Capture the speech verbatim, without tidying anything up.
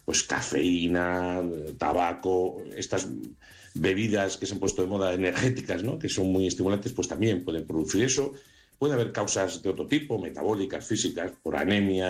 pues cafeína, tabaco, estas bebidas que se han puesto de moda energéticas, ¿no? Que son muy estimulantes, pues también pueden producir eso. Puede haber causas de otro tipo, metabólicas, físicas, por anemia,